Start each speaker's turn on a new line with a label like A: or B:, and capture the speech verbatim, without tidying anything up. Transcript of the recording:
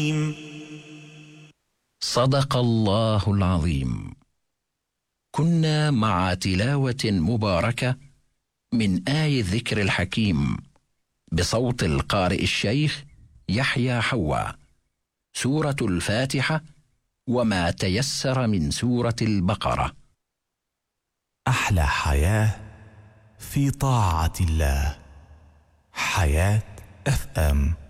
A: صدق الله العظيم. كنا مع تلاوة مباركة من آي الذكر الحكيم بصوت القارئ الشيخ يحيى حوا، سورة الفاتحة وما تيسر من سورة البقرة.
B: أحلى حياة في طاعة الله. حياة اف ام.